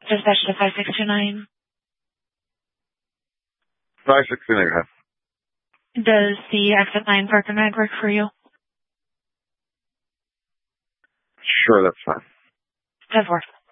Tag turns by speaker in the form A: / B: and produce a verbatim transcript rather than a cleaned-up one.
A: Dispatch to five six two nine.
B: five six two nine, huh?
A: Does the exit nine Park and Ride work for you?
B: Sure, that's fine.
A: Does work.